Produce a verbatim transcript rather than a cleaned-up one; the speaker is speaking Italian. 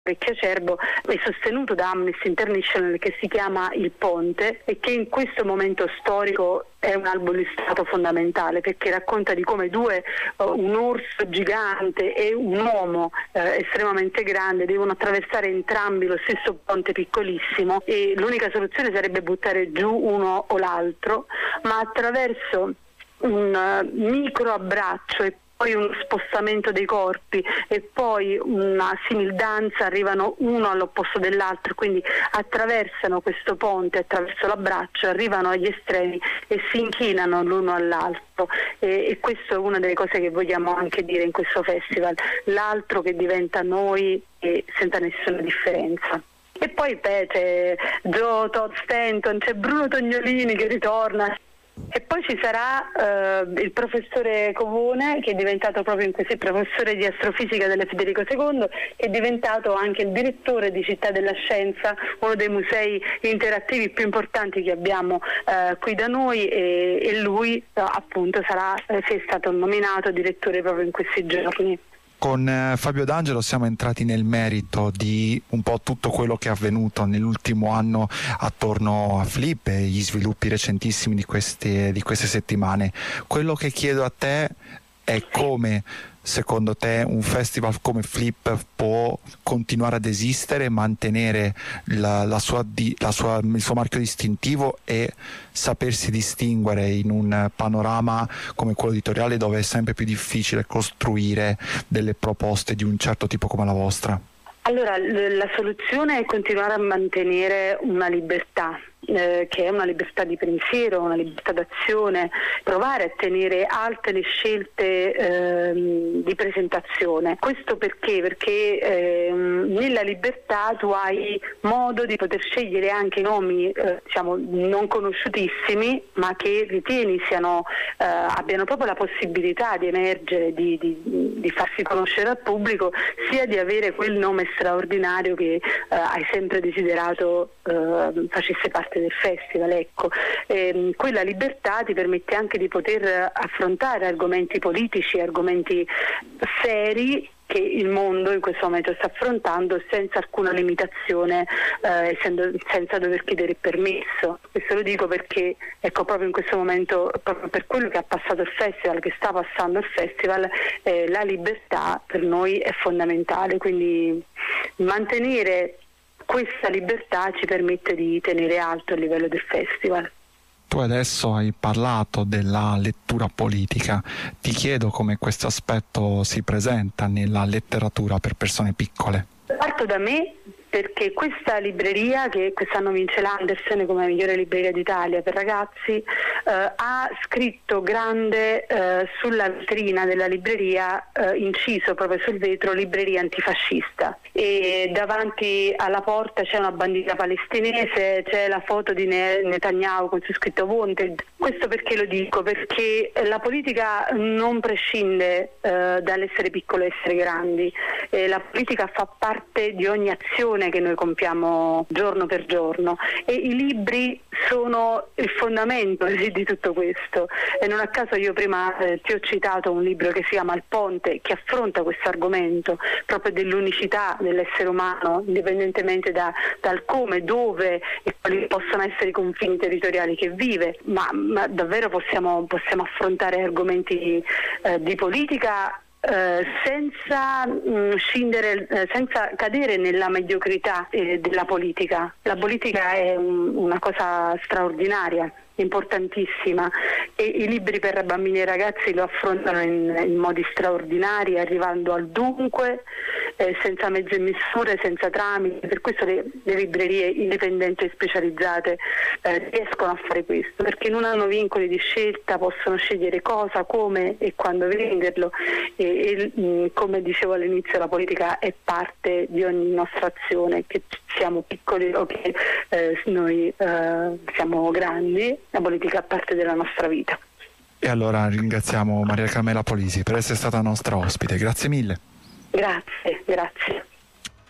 Vecchia Cerbo è sostenuto da Amnesty International, che si chiama Il Ponte e che in questo momento storico è un album illustrato fondamentale, perché racconta di come due, uh, un orso gigante e un uomo uh, estremamente grande devono attraversare entrambi lo stesso ponte piccolissimo e l'unica soluzione sarebbe buttare giù uno o l'altro, ma attraverso un uh, micro abbraccio e poi uno spostamento dei corpi e poi una simildanza, arrivano uno all'opposto dell'altro, quindi attraversano questo ponte attraverso l'abbraccio, arrivano agli estremi e si inchinano l'uno all'altro, e, e questo è una delle cose che vogliamo anche dire in questo festival, l'altro che diventa noi e senza nessuna differenza. E poi beh, c'è Joe Todd Stanton, c'è Bruno Tognolini che ritorna. E poi ci sarà eh, il professore Covone, che è diventato proprio in questo professore di astrofisica delle Federico secondo, che è diventato anche il direttore di Città della Scienza, uno dei musei interattivi più importanti che abbiamo eh, qui da noi, e, e lui eh, appunto sarà, eh, si è stato nominato direttore proprio in questi giorni. Con eh, Fabio D'Angelo siamo entrati nel merito di un po' tutto quello che è avvenuto nell'ultimo anno attorno a Flip e gli sviluppi recentissimi di queste, di queste settimane. Quello che chiedo a te è come, secondo te, un festival come Flip può continuare ad esistere, mantenere la, la sua, di, la sua, il suo marchio distintivo e sapersi distinguere in un panorama come quello editoriale, dove è sempre più difficile costruire delle proposte di un certo tipo come la vostra? Allora, l- la soluzione è continuare a mantenere una libertà, eh, che è una libertà di pensiero, una libertà d'azione, provare a tenere alte le scelte eh, di presentazione. Questo perché? Perché eh, nella libertà tu hai modo di poter scegliere anche nomi eh, diciamo non conosciutissimi, ma che ritieni siano eh, abbiano proprio la possibilità di emergere, di, di, di farsi conoscere al pubblico, sia di avere quel nome straordinario che eh, hai sempre desiderato eh, facesse parte del festival. Ecco, ehm, quella libertà ti permette anche di poter affrontare argomenti politici, argomenti seri che il mondo in questo momento sta affrontando senza alcuna limitazione, eh, essendo, senza dover chiedere permesso. Questo lo dico perché, ecco, proprio in questo momento, proprio per quello che ha passato il festival, che sta passando il festival, eh, la libertà per noi è fondamentale, quindi mantenere questa libertà ci permette di tenere alto il livello del festival. Tu adesso hai parlato della lettura politica, ti chiedo come questo aspetto si presenta nella letteratura per persone piccole. Parto da me, perché questa libreria, che quest'anno vince l'Andersen come migliore libreria d'Italia per ragazzi, eh, ha scritto grande eh, sulla vetrina della libreria, eh, inciso proprio sul vetro, libreria antifascista, e davanti alla porta c'è una bandiera palestinese, c'è la foto di Netanyahu con su scritto Wanted. Questo perché lo dico? Perché la politica non prescinde eh, dall'essere piccolo e essere grandi, eh, la politica fa parte di ogni azione che noi compiamo giorno per giorno, e i libri sono il fondamento di tutto questo. E non a caso io prima eh, ti ho citato un libro che si chiama Il Ponte, che affronta questo argomento proprio dell'unicità dell'essere umano, indipendentemente da, dal come, dove e quali possono essere i confini territoriali che vive, ma, ma davvero possiamo, possiamo affrontare argomenti eh, di politica Uh, senza mh, scindere, uh, senza cadere nella mediocrità eh, della politica. La politica è un, una cosa straordinaria, importantissima, e i libri per bambini e ragazzi lo affrontano in, in modi straordinari, arrivando al dunque, eh, senza mezze misure, senza tramiti. Per questo le, le librerie indipendenti e specializzate eh, riescono a fare questo, perché non hanno vincoli di scelta, possono scegliere cosa, come e quando venderlo, e, e mh, come dicevo all'inizio, la politica è parte di ogni nostra azione, che siamo piccoli o che eh, noi eh, siamo grandi. La politica è parte della nostra vita. E allora ringraziamo Maria Carmela Polisi per essere stata nostra ospite. Grazie mille. Grazie, grazie.